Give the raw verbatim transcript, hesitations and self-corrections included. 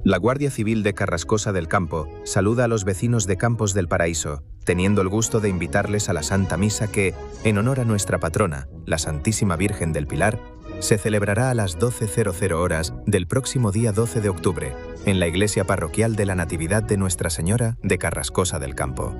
La Guardia Civil de Carrascosa del Campo saluda a los vecinos de Campos del Paraíso, teniendo el gusto de invitarles a la Santa Misa que, en honor a nuestra patrona, la Santísima Virgen del Pilar, se celebrará a las doce horas del próximo día doce de octubre, en la iglesia parroquial de la Natividad de Nuestra Señora de Carrascosa del Campo.